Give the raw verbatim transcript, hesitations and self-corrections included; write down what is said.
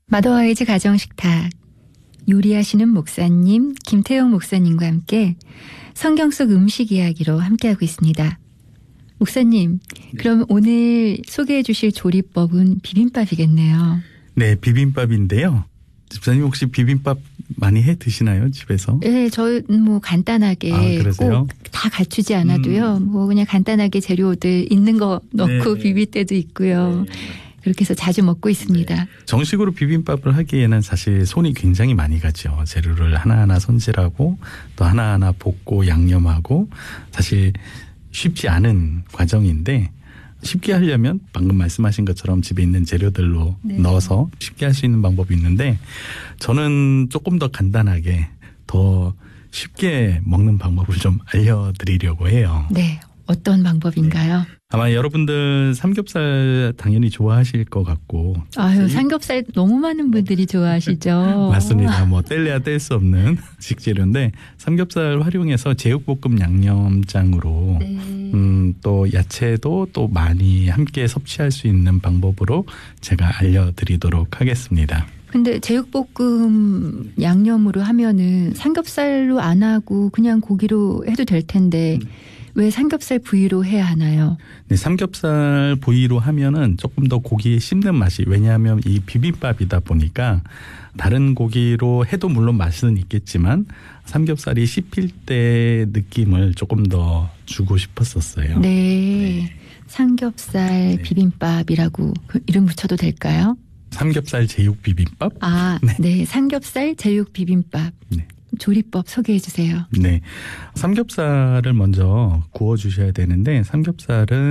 마더와이즈 가정식탁, 요리하시는 목사님 김태영 목사님과 함께 성경 속 음식 이야기로 함께하고 있습니다. 목사님, 그럼 오늘 소개해 주실 조리법은 비빔밥이겠네요. 네, 비빔밥인데요. 집사님 혹시 비빔밥 많이 해 드시나요, 집에서? 네, 저는 뭐 간단하게 아, 꼭 다 갖추지 않아도요. 음. 뭐 그냥 간단하게 재료들 있는 거 넣고 네. 비빌 때도 있고요. 네. 그렇게 해서 자주 먹고 있습니다. 네. 정식으로 비빔밥을 하기에는 사실 손이 굉장히 많이 가죠. 재료를 하나하나 손질하고 또 하나하나 볶고 양념하고 사실 쉽지 않은 과정인데 쉽게 하려면 방금 말씀하신 것처럼 집에 있는 재료들로 네. 넣어서 쉽게 할 수 있는 방법이 있는데 저는 조금 더 간단하게 더 쉽게 먹는 방법을 좀 알려드리려고 해요. 네. 어떤 방법인가요? 네. 아마 여러분들 삼겹살 당연히 좋아하실 것 같고. 아유, 삼겹살 너무 많은 분들이 좋아하시죠. 맞습니다. 뭐 뗄래야 뗄 수 없는 식재료인데 삼겹살 활용해서 제육볶음 양념장으로 네. 음, 또 야채도 또 많이 함께 섭취할 수 있는 방법으로 제가 알려드리도록 하겠습니다. 근데 제육볶음 양념으로 하면은 삼겹살로 안 하고 그냥 고기로 해도 될 텐데 음. 왜 삼겹살 부위로 해야 하나요? 네, 삼겹살 부위로 하면은 조금 더 고기에 씹는 맛이, 왜냐하면 이 비빔밥이다 보니까 다른 고기로 해도 물론 맛은 있겠지만 삼겹살이 씹힐 때 느낌을 조금 더 주고 싶었었어요. 네, 네. 삼겹살 네. 비빔밥이라고 이름 붙여도 될까요? 삼겹살 제육 비빔밥? 아, 네, 네. 삼겹살 제육 비빔밥. 네. 조리법 소개해 주세요. 네. 삼겹살을 먼저 구워 주셔야 되는데 삼겹살은